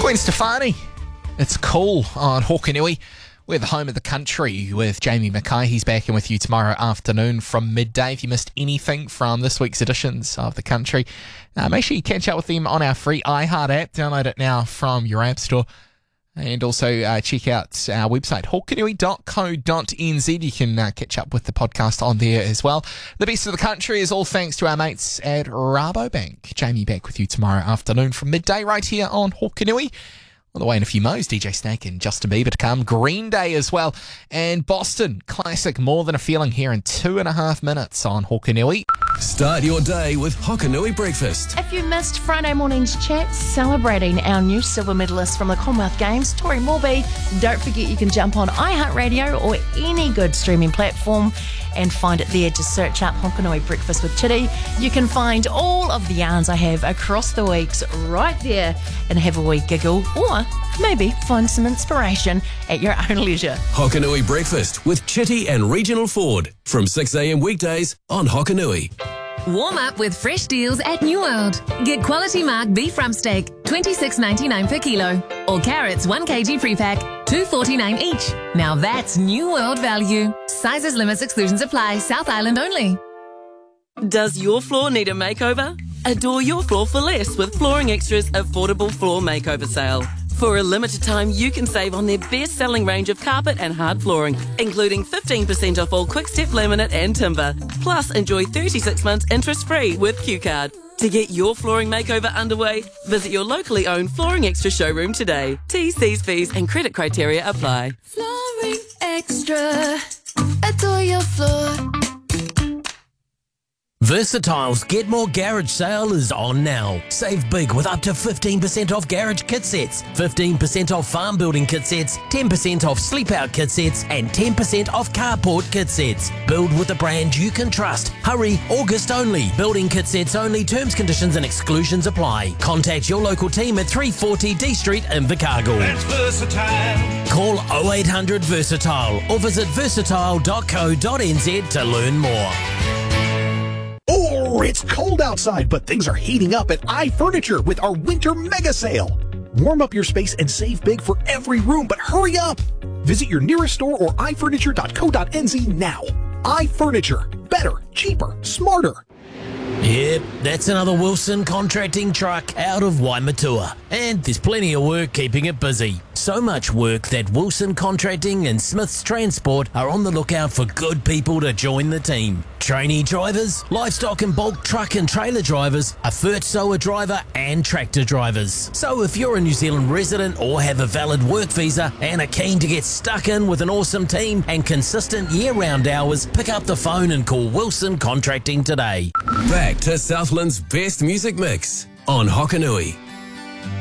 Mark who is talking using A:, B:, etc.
A: Gwen Stefani. It's cool on Hokanui. We're the home of the country with Jamie Mackay. He's back in with you tomorrow afternoon from midday. If you missed anything from this week's editions of The Country, make sure you catch up with them on our free iHeart app. Download it now from your app store. And also check out our website, hokanui.co.nz. You can catch up with the podcast on there as well. The best of the country is all thanks to our mates at Rabobank. Jamie back with you tomorrow afternoon from midday right here on Hokanui. On the way in a few mo's, DJ Snake and Justin Bieber to come. Green Day as well. And Boston Classic, More Than a Feeling here in 2.5 minutes on Hokanui.
B: Start your day with Hokanui Breakfast.
C: If you missed Friday morning's chat celebrating our new silver medalist from the Commonwealth Games, Tori Morby, don't forget you can jump on iHeartRadio or any good streaming platform and find it there. Just search up Hokanui Breakfast with Chitty. You can find all of the yarns I have across the weeks right there and have a wee giggle or maybe find some inspiration at your own leisure.
B: Hokanui Breakfast with Chitty and Regional Ford from 6 a.m. weekdays on Hokanui.
D: Warm up with fresh deals at New World. Get quality mark beef rump steak, $26.99 per kilo. Or carrots 1 kg pre-pack, $2.49 each. Now that's New World value. Sizes, limits, exclusions apply. South Island only.
E: Does your floor need a makeover? Adore your floor for less with Flooring Extra's affordable floor makeover sale. For a limited time, you can save on their best-selling range of carpet and hard flooring, including 15% off all Quick-Step laminate and timber. Plus, enjoy 36 months interest-free with Q-Card. To get your flooring makeover underway, visit your locally owned Flooring Extra showroom today. T's, C's, fees and credit criteria apply.
F: Flooring Extra. Adore your floor.
G: Versatile's Get More Garage sale is on now. Save big with up to 15% off garage kit sets, 15% off farm building kit sets, 10% off sleep out kit sets, and 10% off carport kit sets. Build with a brand you can trust. Hurry, August only. Building kit sets only. Terms, conditions and exclusions apply. Contact your local team at 340 D Street in Invercargill.
H: That's Versatile.
G: Call 0800 Versatile or visit versatile.co.nz to learn more.
I: Oh, it's cold outside, but things are heating up at iFurniture with our winter mega sale. Warm up your space and save big for every room, but hurry up! Visit your nearest store or ifurniture.co.nz now. iFurniture. Better, cheaper, smarter.
G: Yep, that's another Wilson contracting truck out of Waimatua. And there's plenty of work keeping it busy. So much work that Wilson Contracting and Smith's Transport are on the lookout for good people to join the team. Trainee drivers, livestock and bulk truck and trailer drivers, a fert sower driver and tractor drivers. So if you're a New Zealand resident or have a valid work visa and are keen to get stuck in with an awesome team and consistent year-round hours, pick up the phone and call Wilson Contracting today.
B: Back to Southland's best music mix on Hokanui.